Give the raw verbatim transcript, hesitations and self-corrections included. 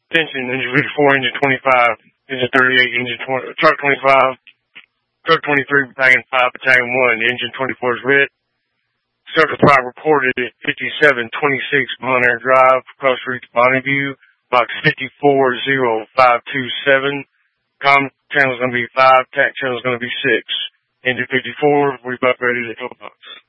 Attention, engine fifty-four, engine twenty-five, engine thirty-eight, engine twenty, truck twenty-five, truck twenty-three, battalion five, battalion one, engine twenty-four is lit. Circuit five reported at fifty-seven twenty-six Blunt Air Drive, Cross Reach, Bonneview, box fifty-four zero five two seven. Com channel is going to be five, tac channel is going to be six. Engine fifty-four, we're about ready to go box.